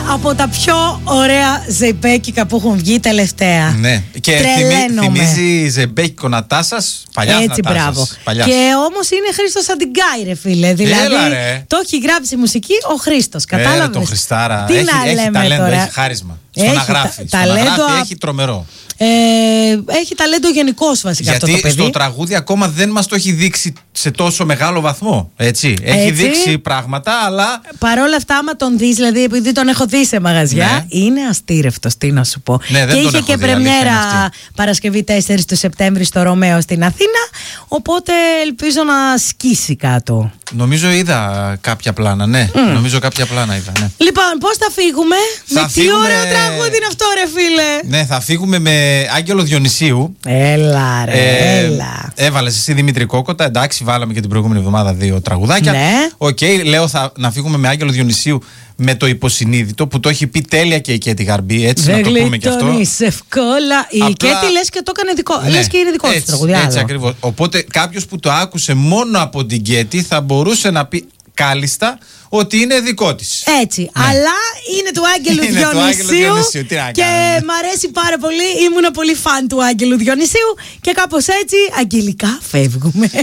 από τα πιο ωραία ζεϊμπέκικα που έχουν βγει τελευταία. Ναι. Και θυμίζει ζεϊμπέκικο Νατάσας, παλιά Νατάσας. Έτσι, μπράβο. Και όμως είναι Χρήστος Αντιγκάη, ρε φίλε. Δηλαδή, έλα, ρε. το έχει γράψει μουσική ο Χρήστος. Κατάλαβες. Το Χριστάρα. Τι έχει ταλέντο, έχει χάρισμα. Στο να γράφει. Έχει τρομερό. Έχει ταλέντο γενικώς βασικά. Γιατί αυτό το παιδί. Στο τραγούδι ακόμα δεν μας το έχει δείξει σε τόσο μεγάλο βαθμό. Έτσι. Έχει δείξει πράγματα, αλλά. Παρόλα αυτά, άμα τον δεις, δηλαδή επειδή τον έχω δει σε μαγαζιά, είναι αστήρευτος, τι να σου πω. Ναι, και είχε και πρεμιέρα Παρασκευή 4 του Σεπτέμβρη στο Ρωμαίο στην Αθήνα. Οπότε ελπίζω να σκίσει κάτω. Νομίζω είδα κάποια πλάνα, ναι. Νομίζω κάποια πλάνα είδα. Ναι. Λοιπόν, πώς θα φύγουμε? Τι ωραίο τραγούδι είναι αυτό, ρε φίλε. Ναι, θα φύγουμε με Άγγελο Διονυσίου. Έλα, ρε. Έλα. Έβαλες εσύ Δημήτρη Κόκοτα. Εντάξει, βάλαμε και την προηγούμενη εβδομάδα 2 τραγουδάκια. Ναι. Οκ, λέω να φύγουμε με Άγγελο Διονυσίου με το Υποσυνείδητο που το έχει πει τέλεια και η Κέτη Γαρμπή. Έτσι, να το πούμε και αυτό. Εύκολα. Η Κέτη λες και το έκανε δικό. Ναι, λες και είναι δικό της τραγουδιά. Έτσι ακριβώς. Οπότε κάποιος που το άκουσε μόνο από την Κέτη θα μπορούσε να πει κάλλιστα ότι είναι δικό της. Έτσι. Ναι. Αλλά είναι του Άγγελου Διονυσίου. Και μ' αρέσει πάρα πολύ. Ήμουνα πολύ φαν του Άγγελου Διονυσίου. Και κάπως έτσι αγγελικά φεύγουμε.